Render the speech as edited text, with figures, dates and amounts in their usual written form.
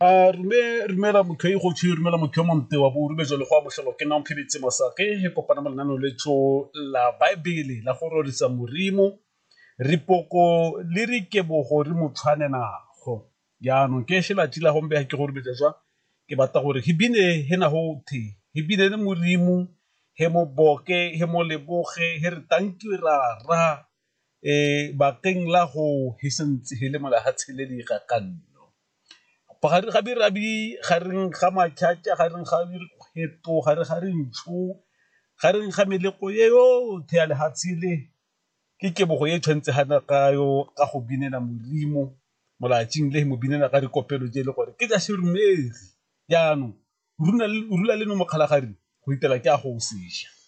Rumela mokgwa go tšhi rumela mokgwa monte wa bo rume jalo go amogelwa ke nang phebetse masake he kopana mo lenaneo le tso la Bible la go rorisa morimo ripoko le re kebogo re mo tshwanenago yaanong ke shela tšila gombe ga ke go rumetsa jwa ke batla gore he bine he na go the he bine le morimo he mo boke he mo leboge he re tanki ra bakeng la go he sentse he le mola ha tsheledi ga kanno pagare ga birabi gareng ga matšhatša gareng ga dikgweto gare ga rentsho gareng ga meleko ye yo the ya lehatshile ke kebogo ye tshwantse hana ka yo ka go binela morimo molatšing le mo binela ka dikopelo je le gore ke tša serumedi jaanong rula le no mokgalagadi go itela ke a go seja